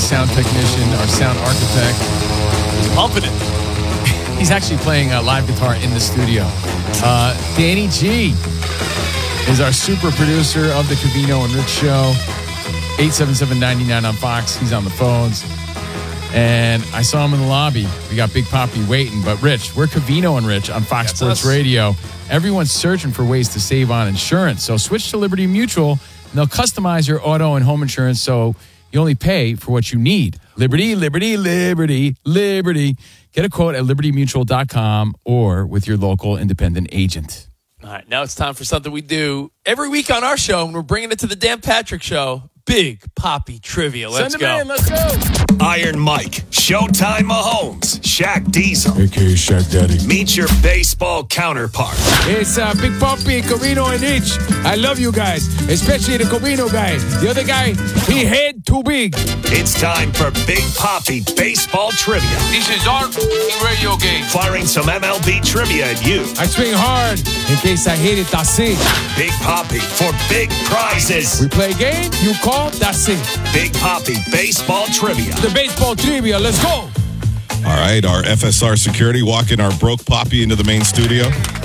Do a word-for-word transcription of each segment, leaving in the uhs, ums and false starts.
sound technician, our sound architect. Pumping it. He's actually playing a live guitar in the studio. Uh, Danny G is our super producer of the Covino and Rich Show. eight seven seven, nine nine on Fox. He's on the phones. And I saw him in the lobby. We got Big Papi waiting. But Rich, we're Covino and Rich on Fox That's Sports us. Radio. Everyone's searching for ways to save on insurance. So switch to Liberty Mutual, and they'll customize your auto and home insurance so you only pay for what you need. Liberty, Liberty, Liberty, Liberty. Get a quote at liberty mutual dot com or with your local independent agent. All right, now it's time for something we do every week on our show, and we're bringing it to the Dan Patrick Show. Big Papi Trivia. Let's Send go. them in. Let's go. Iron Mike, Showtime Mahomes, Shaq Diesel. A K A Shaq Daddy. Meet your baseball counterpart. It's uh, Big Papi, Covino, and Rich. I love you guys, especially the Covino guy. The other guy, he head too big. It's time for Big Papi Baseball Trivia. This is our radio game. Firing some M L B trivia at you. I swing hard in case I hit it, that's it. Big Papi for big prizes. We play a game, you call, that's it. Big Papi Baseball Trivia. The baseball trivia, let's go. All right, our F S R security walking our broke Papi into the main studio.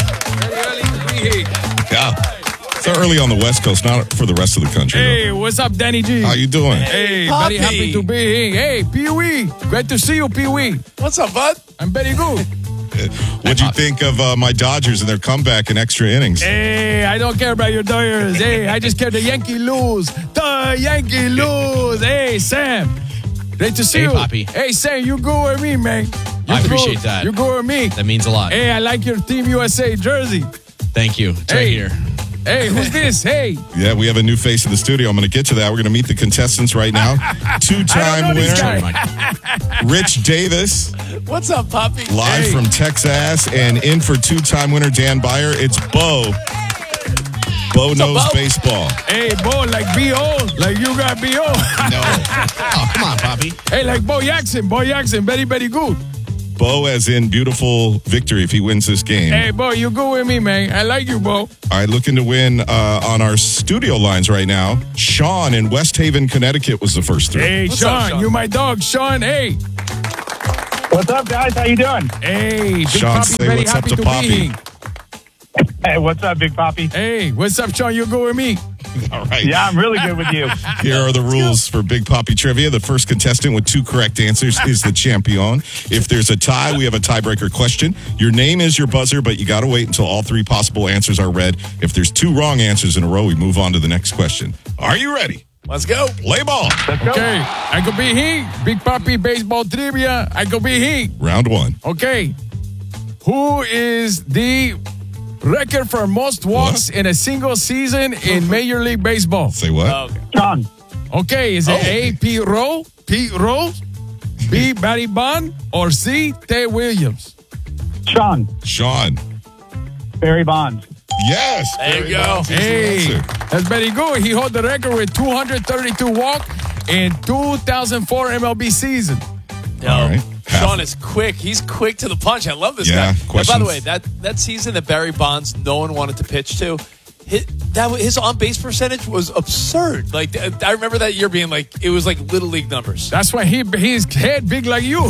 Yeah. So early on the West Coast, not for the rest of the country. Hey, what's up, Danny G? Though. How you doing? Hey, Papi. very happy to be here. Hey, Pee-wee, great to see you, Pee-wee. What's up, bud? I'm very good. What'd you think of uh, my Dodgers and their comeback in extra innings? Hey, I don't care about your Dodgers. Hey, I just care the Yankee lose. The Yankee lose. Hey, Sam. Great to see Hey, you. Papi. Hey, Sam, you go with me, man. You I go- appreciate that. You go with me. That means a lot. Hey, I like your Team U S A jersey. Thank you. It's right Hey. here. Hey, who's this? Hey. Yeah, we have a new face in the studio. I'm going to get to that. We're going to meet the contestants right now. Two-time I don't know this winner, guy. Rich Davis, What's up, Papi? live Hey. from Texas, and in for two-time winner Dan Byer. It's Bo. Bo knows Bo? baseball. Hey, Bo, like B O. Like you got B O. No. Oh, come on, Papi. Hey, like Bo Jackson. Bo Jackson, very, very good. Bo as in beautiful victory if he wins this game. Hey, Bo, you go with me, man. I like you, Bo. All right, looking to win uh, on our studio lines right now. Sean in West Haven, Connecticut was the first three. Hey, What's Sean, up, Sean? you my dog, Sean. Hey. What's up, guys? How you doing? Hey, Big Sean, Papi, say very what's up happy to to Papi. be here. Hey, what's up, Big Papi? Hey, what's up, Sean? You go with me. All right. Yeah, I'm really good with you. Here are the rules for Big Papi Trivia. The first contestant with two correct answers is the champion. If there's a tie, we have a tiebreaker question. Your name is your buzzer, but you got to wait until all three possible answers are read. If there's two wrong answers in a row, we move on to the next question. Are you ready? Let's go. Play ball. Let's go. Okay, I could be here. Big Papi baseball trivia. I could be here. Round one. Okay. Who is the record for most walks in a single season in Major League Baseball? Say what? Okay. Sean. Okay, is it A, Pete Rose, Pete Rose, B, Barry Bond, or C, Ted Williams? Sean. Sean. Barry Bonds. Yes. There you Very go. nice. Here's the Hey, answer. that's very good. He holds the record with two hundred thirty-two walks in two thousand four M L B season. Yo, All right. Sean is quick. He's quick to the punch. I love this Yeah, guy. And by questions? the way, that, that season that Barry Bonds no one wanted to pitch to, his, that his on base percentage was absurd. Like th- I remember that year being like it was like little league numbers. That's why he his head big like you.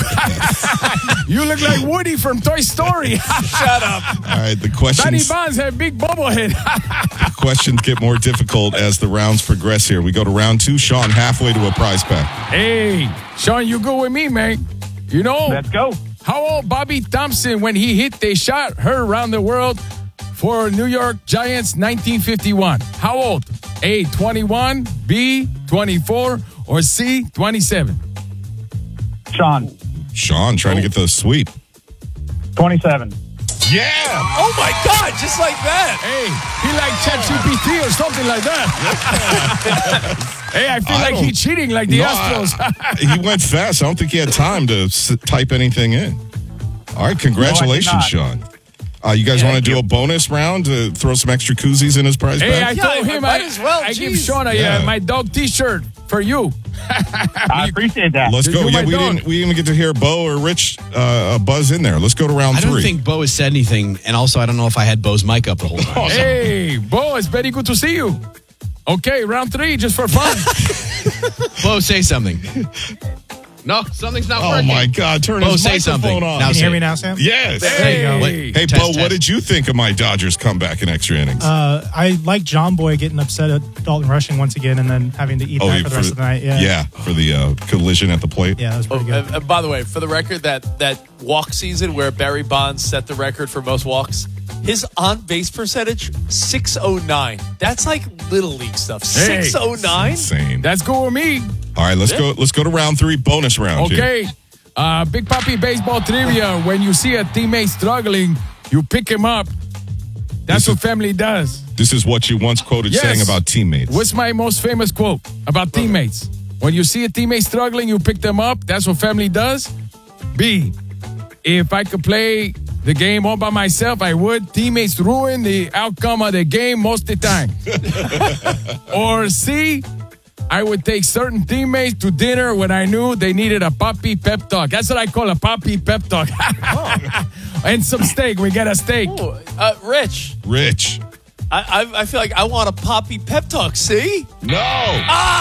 You look like Woody from Toy Story. Shut up. All right. The Barry questions, Bonds had big bubble head. questions get more difficult as the rounds progress here. We go to round two. Sean, halfway to a prize pack. Hey, Sean, you go with me, man. You know Let's go. how old Bobby Thompson when he hit they shot her around the world for New York Giants nineteen fifty-one? How old? A, twenty-one, B, twenty-four, or C, twenty-seven? Sean. Sean trying to get the sweep. twenty-seven. Yeah. Oh my God! Just like that. Hey, he like ChatGPT or something like that. Hey, I feel I like don't- he's cheating like the No, Astros. I- he went fast. I don't think he had time to s- type anything in. All right, congratulations, not. Sean. Uh, you guys Yeah, want to thank do you. a bonus round to throw some extra koozies in his prize Hey, I bag? Yeah, told him might I, as well, I give jeez. Sean a, Yeah. uh, my dog T-shirt for you. I appreciate that. Let's go. You're Yeah, my we dog. didn't. We didn't even get to hear Bo or Rich uh, buzz in there. Let's go to round I don't three. think Bo has said anything, and also I don't know if I had Bo's mic up the whole time. Hey, Bo, it's very good to see you. Okay, round three, just for fun. Bo, say something. No, something's not Oh working. my God! Turn Bo, his say microphone something. on. Now Can you say hear me it. now, Sam? Yes. There you go. Hey, Test, Bo, test. what did you think of my Dodgers comeback in extra innings? Uh, I like John Boy getting upset at Dalton rushing once again and then having to eat oh, that yeah, for the rest of the night. Yeah. yeah, for the uh, collision at the plate. Yeah, that was Oh, pretty good. and, and by the way, for the record, that that walk season where Barry Bonds set the record for most walks, his on base percentage six oh nine. That's like little league stuff. Hey. six oh nine. Insane. That's cool with me. All right, let's go. Let's go to round three, bonus round. Jay. Okay. Uh, Big Papi baseball trivia. When you see a teammate struggling, you pick him up. That's This what is- family does. This is what you once quoted Yes. saying about teammates. What's my most famous quote about teammates? When you see a teammate struggling, you pick them up. That's what family does. B, if I could play the game all by myself, I would. Teammates ruin the outcome of the game most of the time. Or C, I would take certain teammates to dinner when I knew they needed a puppy pep talk. That's what I call a puppy pep talk. And some steak. We get a steak. Ooh, uh, Rich, Rich. I, I I feel like I want a poppy pep talk. See, No.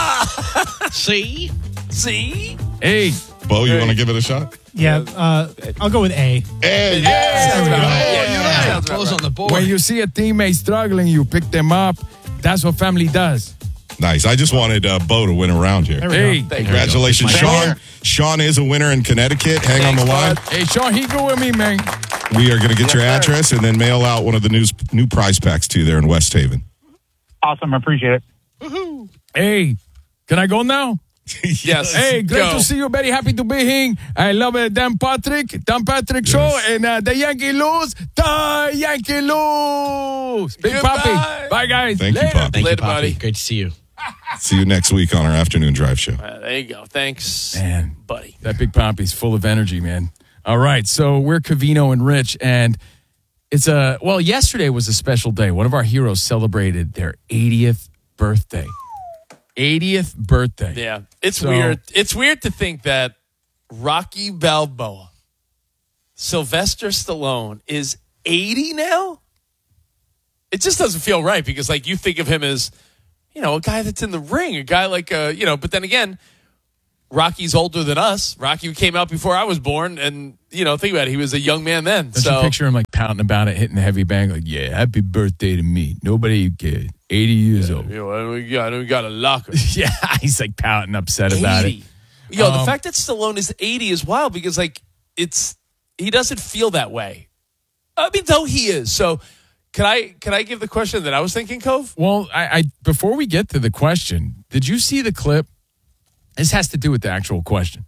See? see. Hey, Bo, you want to give it a shot? Yeah, uh, I'll go with A. Hey, Sounds about right. yeah. Yeah, Yeah, sounds about close right. on the board. when you see a teammate struggling, you pick them up. That's what family does. Nice. I just wanted uh, Bo to win a round here. There we Hey, go. Thank you. Congratulations, My Sean. pleasure. Sean is a winner in Connecticut. Hang Thanks, on the line. bud. hey, Sean, he go with me, man. We are going to get Yes, your sir. address and then mail out one of the news, new prize packs to you there in West Haven. Awesome. I appreciate it. Hey, can I go now? Yes. Hey, great Go. to see you. Very happy to be here. I love it. Dan Patrick, Dan Patrick show, and uh, the Yankee lose. The Yankee lose. Big Goodbye. Papi. Bye, guys. Thank you, Later. Pop. Thank Later, you, Poppy. buddy. Great to see you. See you next week on our afternoon drive show. Uh, there you go. Thanks, Man, buddy. that Big Papi's full of energy, man. All right, so we're Covino and Rich, and it's a well. Yesterday was a special day. One of our heroes celebrated their eightieth birthday. eightieth birthday. Yeah, it's So- weird. It's weird to think that Rocky Balboa, Sylvester Stallone, is eighty now. It just doesn't feel right because, like, you think of him as, you know, a guy that's in the ring, a guy like, uh, you know. But then again, Rocky's older than us. Rocky came out before I was born, and you know, think about it, he was a young man then. Don't so you picture him like pouting about it, hitting the heavy bang, like, yeah, happy birthday to me. Nobody cared. eighty years old. you know, we got we got a locker. Yeah, he's like pouting, upset about it. eighty. Yo, the Um, fact that Stallone is eighty is wild because, like, it's he doesn't feel that way. I mean, though he is. So, can I can I give the question that I was thinking, Cove? Well, I, I before we get to the question, did you see the clip? This has to do with the actual question.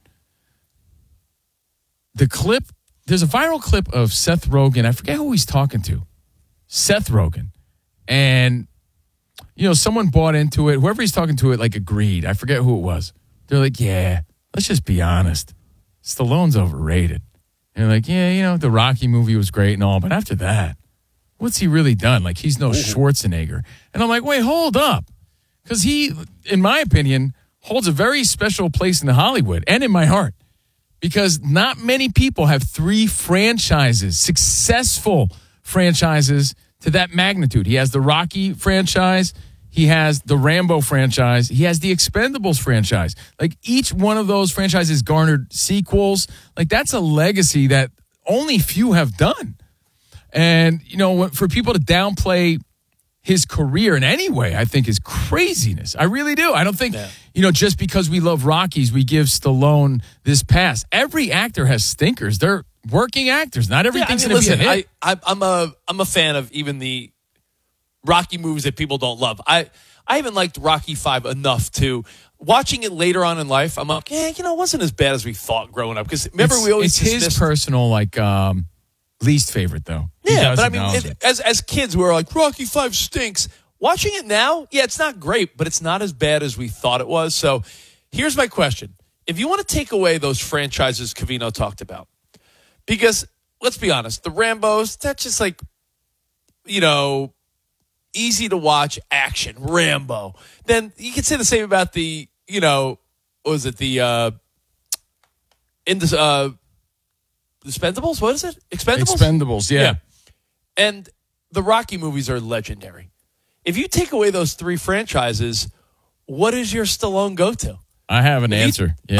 The clip, there's a viral clip of Seth Rogen. I forget who he's talking to. Seth Rogen. And, you know, someone bought into it. Whoever he's talking to it, like, agreed. I forget who it was. They're like, yeah, let's just be honest. Stallone's overrated. And they're like, yeah, you know, the Rocky movie was great and all, but after that, what's he really done? Like, he's no Schwarzenegger. And I'm like, wait, hold up. Because he, in my opinion, holds a very special place in Hollywood and in my heart. Because not many people have three franchises, successful franchises to that magnitude. He has the Rocky franchise. He has the Rambo franchise. He has the Expendables franchise. Like, each one of those franchises garnered sequels. Like, that's a legacy that only few have done. And, you know, for people to downplay his career in any way, I think is craziness. I really do. I don't think, Yeah. you know, just because we love Rockies, we give Stallone this pass. Every actor has stinkers. They're working actors. Not Yeah, I everything's mean, going to be listen, a hit. I, I, I'm a I'm a fan of even the Rocky movies that people don't love. I I haven't liked Rocky Five enough to watching it later on in life. I'm like, yeah, you know, it wasn't as bad as we thought growing up. Because remember, it's, we always it's his dismissed- personal, like, um, least favorite, though. He Yeah, does but I mean, acknowledge it, it. as as kids, we were like, Rocky Five stinks. Watching it now, yeah, it's not great, but it's not as bad as we thought it was. So, here's my question: if you want to take away those franchises Covino talked about, because let's be honest, the Rambos, that's just like, you know, easy to watch action Rambo. Then you can say the same about the, you know, what was it the uh, in the uh, Expendables? What is it? Expendables. Expendables, yeah. Yeah. And the Rocky movies are legendary. If you take away those three franchises, what is your Stallone go-to? I have an If you- answer. Yeah. All right.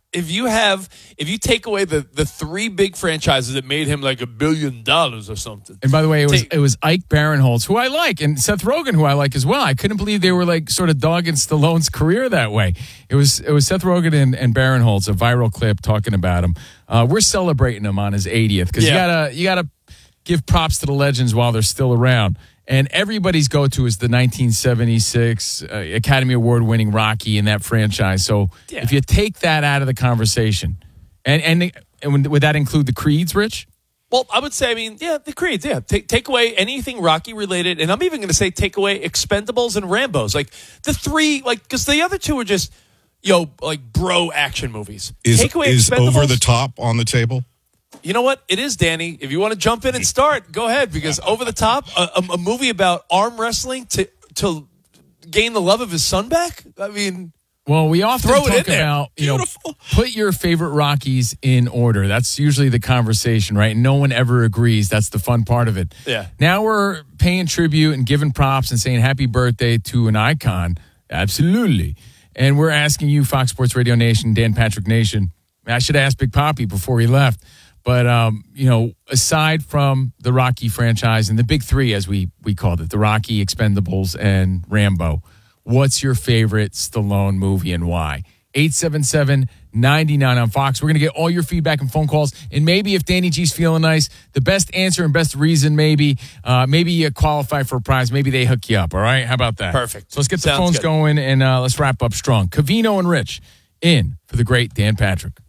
if you have, if you take away the, the three big franchises that made him like a billion dollars or something. And by the way, it was Take- it was Ike Barinholtz, who I like, and Seth Rogen, who I like as well. I couldn't believe they were like sort of dogging Stallone's career that way. It was it was Seth Rogen and, and Barinholtz, a viral clip talking about him. Uh, we're celebrating him on his eightieth because Yeah. you gotta you gotta give props to the legends while they're still around. And everybody's go-to is the nineteen seventy-six uh, Academy Award-winning Rocky in that franchise. So Yeah. if you take that out of the conversation, and and, and would that include the Creeds, Rich? Well, I would say, I mean, yeah, the Creeds, yeah. Take, take away anything Rocky related, and I'm even going to say take away Expendables and Rambos. Like, the three, like, because the other two are just, yo, like, bro action movies. Is, take away is Expendables. Over the Top on the table? You know what? It is, Danny. If you want to jump in and start, go ahead, because Over the Top, a, a, a movie about arm wrestling to to gain the love of his son back? I mean, Well, we often Throw it talk in there. about, you Beautiful. know, put your favorite Rockies in order. That's usually the conversation, right? No one ever agrees. That's the fun part of it. Yeah. Now we're paying tribute and giving props and saying happy birthday to an icon. Absolutely. And we're asking you, Fox Sports Radio Nation, Dan Patrick Nation. I should ask Big Poppy before he left. But, um, you know, aside from the Rocky franchise and the big three, as we, we called it, the Rocky, Expendables, and Rambo, what's your favorite Stallone movie and why? eight seven seven, nine nine on Fox. We're going to get all your feedback and phone calls. And maybe if Danny G's feeling nice, the best answer and best reason, maybe, uh, maybe you qualify for a prize. Maybe they hook you up. All right? How about that? Perfect. So let's get the Sounds phones good. going and uh, let's wrap up strong. Covino and Rich in for the great Dan Patrick.